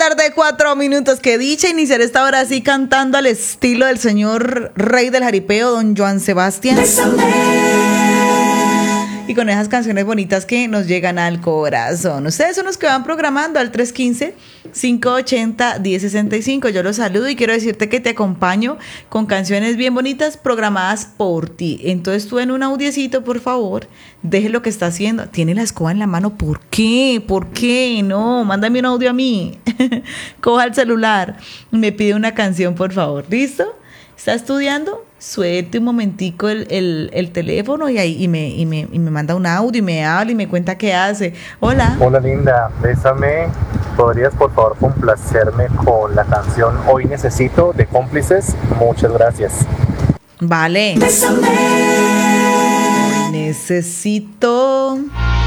tarde, 4 minutos. Qué dicha iniciar esta hora así cantando al estilo del señor rey del jaripeo, don Joan Sebastián. Y con esas canciones bonitas que nos llegan al corazón. Ustedes son los que van programando al 315-580-1065. Yo los saludo y quiero decirte que te acompaño con canciones bien bonitas programadas por ti. Entonces tú en un audiecito, por favor, deje lo que está haciendo. Tiene la escoba en la mano. ¿Por qué? ¿Por qué? No, mándame un audio a mí. Coja el celular y me pide una canción, por favor. ¿Listo? ¿Está estudiando? Suelte un momentico el teléfono y me manda un audio y me habla y me cuenta qué hace. Hola. Hola linda, bésame. ¿Podrías por favor complacerme con la canción Hoy Necesito de Cómplices? Muchas gracias. Vale. Bésame. Hoy necesito